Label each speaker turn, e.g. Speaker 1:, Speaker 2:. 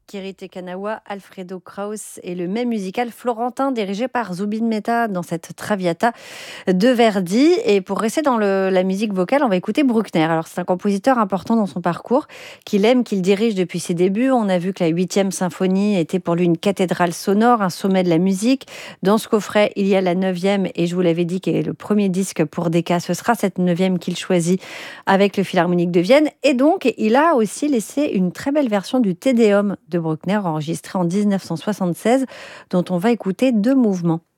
Speaker 1: Kirite Kanawa, Alfredo Kraus et le même musical florentin dirigé par Zubin Mehta dans cette Traviata de Verdi. Et pour rester dans la musique vocale, on va écouter Bruckner. Alors c'est un compositeur important dans son parcours, qu'il aime, qu'il dirige depuis ses débuts. On a vu que la 8e symphonie était pour lui une cathédrale sonore, un sommet de la musique. Dans ce coffret, il y a la 9e, et je vous l'avais dit, qui est le premier disque pour Decca. Ce sera cette 9e qu'il choisit avec le Philharmonique de Vienne. Et donc, il a aussi laissé une très belle version du Te Deum de Bruckner, enregistrée en 1976, dont on va écouter 2 mouvements.